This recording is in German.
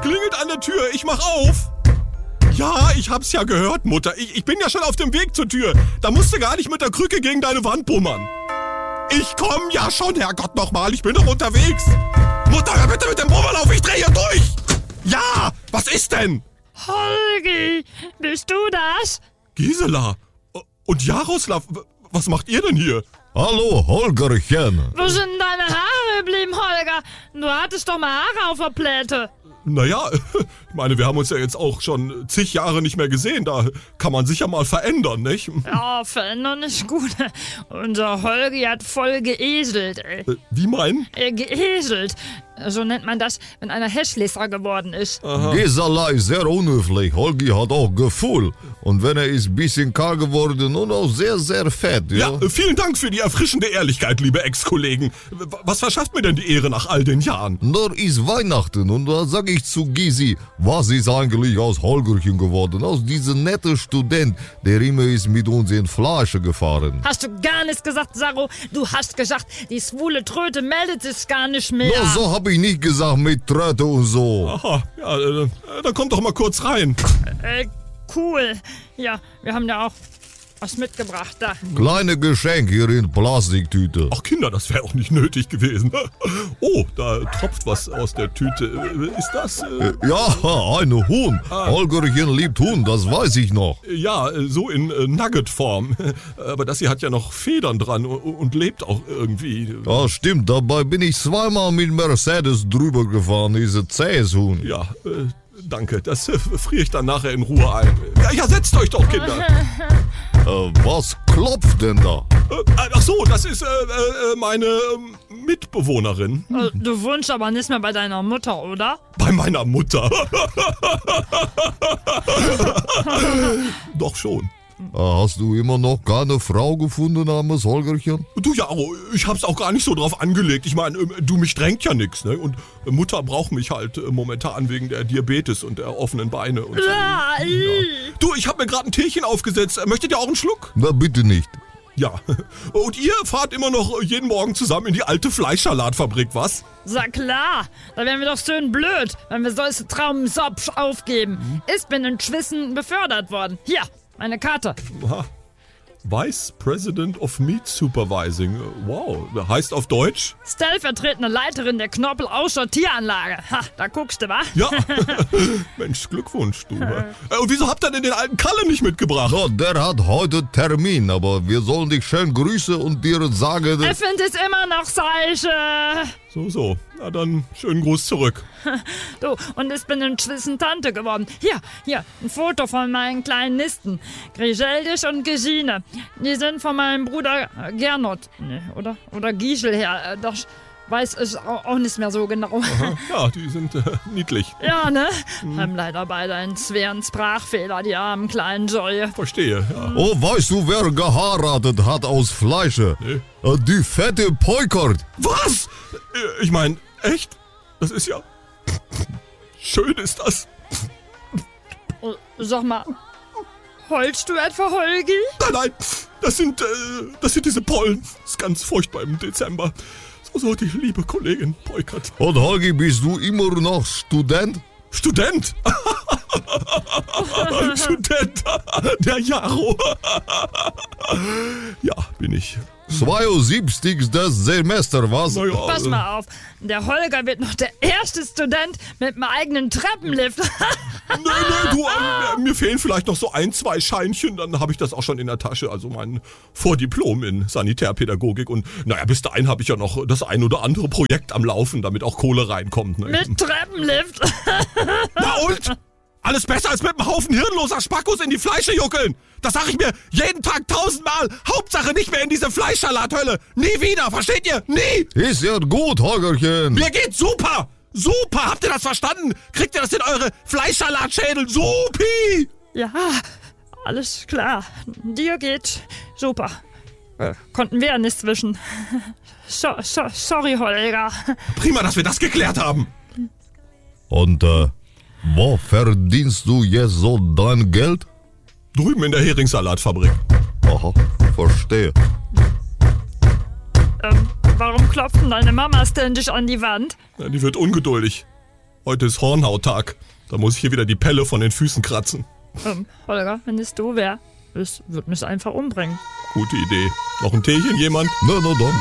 klingelt an der Tür. Ich mach auf. Ja, ich hab's ja gehört, Mutter. Ich bin ja schon auf dem Weg zur Tür. Da musst du gar nicht mit der Krücke gegen deine Wand bummern. Ich komm ja schon, Herrgott nochmal. Ich bin doch unterwegs. Mutter, hör bitte mit dem Bummern auf. Ich dreh hier durch. Ja, was ist denn? Holgi, bist du das? Gisela. Und Jaroslav, was macht ihr denn hier? Hallo, Holgerchen. Wo sind deine Haare geblieben, Holger? Du hattest doch mal Haare auf der Pläte. Naja, ich meine, wir haben uns ja jetzt auch schon zig Jahre nicht mehr gesehen. Da kann man sich ja mal verändern, nicht? Ja, verändern ist gut. Unser Holgi hat voll geeselt, ey. Wie meinen? Geeselt. So nennt man das, wenn einer hässlicher geworden ist. Gisela ist sehr unhöflich. Holgi hat auch Gefühl. Und wenn er ist ein bisschen kahl geworden und auch sehr, sehr fett. Ja, vielen Dank für die erfrischende Ehrlichkeit, liebe Ex-Kollegen. Was verschafft mir denn die Ehre nach all den Jahren? Nur ist Weihnachten und da sag ich zu Gysi, was ist eigentlich aus Holgerchen geworden? Aus diesem netten Student, der immer ist mit uns in Flasche gefahren. Hast du gar nichts gesagt, Saro? Du hast gesagt, die schwule Tröte meldet sich gar nicht mehr. Na, so hab ich nicht gesagt mit Tröte und so. Aha, ja, dann kommt doch mal kurz rein. Cool. Ja, wir haben ja auch was mitgebracht, da. Kleine Geschenk hier in Plastiktüte. Ach Kinder, das wäre auch nicht nötig gewesen. Oh, da tropft was aus der Tüte. Ist das? Ja, ein Huhn. Holgerchen liebt Huhn, das weiß ich noch. Ja, so in Nugget-Form. Aber das hier hat ja noch Federn dran und lebt auch irgendwie. Ja, stimmt, dabei bin ich zweimal mit Mercedes drüber gefahren, diese zähes Huhn. Ja, danke, das friere ich dann nachher in Ruhe ein. Ja, setzt euch doch, Kinder. Was klopft denn da? Ach so, das ist meine Mitbewohnerin. Du wohnst aber nicht mehr bei deiner Mutter, oder? Bei meiner Mutter. Doch schon. Hast du immer noch keine Frau gefunden, armes Holgerchen? Du, ja, ich hab's auch gar nicht so drauf angelegt. Ich meine, du, mich drängt ja nix, ne? Und Mutter braucht mich halt momentan wegen der Diabetes und der offenen Beine. Und so. Ja. Du, ich hab mir gerade ein Teechen aufgesetzt. Möchtet ihr auch einen Schluck? Na, bitte nicht. Ja. Und ihr fahrt immer noch jeden Morgen zusammen in die alte Fleischsalatfabrik, was? Sag klar, da wären wir doch schön blöd, wenn wir solche Traumsopf aufgeben. Ich bin inzwischen befördert worden. Hier, eine Karte. Aha. Vice President of Meat Supervising. Wow, heißt auf Deutsch? Stellvertretende Leiterin der Knorpel-Ausschau-Tieranlage. Ha, da guckst du, wa? Ja. Mensch, Glückwunsch, du. Und wieso habt ihr denn den alten Kalle nicht mitgebracht? No, der hat heute Termin, aber wir sollen dich schön grüßen und dir sagen... Er findet es immer noch Seiche. So. Na dann, schönen Gruß zurück. Du, und ich bin inzwischen Tante geworden. Hier, ein Foto von meinen kleinen Nisten. Griseldis und Gesine. Die sind von meinem Bruder Gernot. Oder Giesel her. Das weiß ich auch nicht mehr so genau. Aha, ja, die sind niedlich. Ja, ne? Haben leider beide einen schweren Sprachfehler, die armen kleinen Säue. Verstehe, ja. Oh, weißt du, wer geheiratet hat aus Fleische? Nee. Die fette Peukert. Was? Ich meine, echt? Das ist ja... Schön ist das. Sag mal, heulst du etwa, Holgi? Nein, das sind diese Pollen. Das ist ganz furchtbar im Dezember. So, die liebe Kollegin Peukert. Und Holgi, bist du immer noch Student? Student? Student, der Jaro. Ja, bin ich. 72. Semester, was? Ja, Pass mal auf, der Holger wird noch der erste Student mit einem eigenen Treppenlift. Nee, du, mir fehlen vielleicht noch so 1, 2 Scheinchen, dann habe ich das auch schon in der Tasche, also mein Vordiplom in Sanitärpädagogik und naja, bis dahin habe ich ja noch das ein oder andere Projekt am Laufen, damit auch Kohle reinkommt. Ne? Mit Treppenlift. Na und? Alles besser als mit einem Haufen hirnloser Spackos in die Fleische juckeln. Das sag ich mir jeden Tag 1000-mal. Hauptsache nicht mehr in diese Fleischschalathölle. Nie wieder, versteht ihr? Nie. Ist ja gut, Holgerchen. Mir geht's super. Super, habt ihr das verstanden? Kriegt ihr das in eure Fleischsalatschädel? Supi. Ja, alles klar. Dir geht super. Konnten wir ja nicht zwischen. Sorry, Holger. Prima, dass wir das geklärt haben. Und, wo verdienst du jetzt so dein Geld? Drüben in der Heringssalatfabrik. Aha, verstehe. Warum klopft denn deine Mama ständig an die Wand? Ja, die wird ungeduldig. Heute ist Hornhauttag. Da muss ich hier wieder die Pelle von den Füßen kratzen. Holger, wenn es du wär, es würde mich einfach umbringen. Gute Idee. Noch ein Teechen, jemand? Na, danke.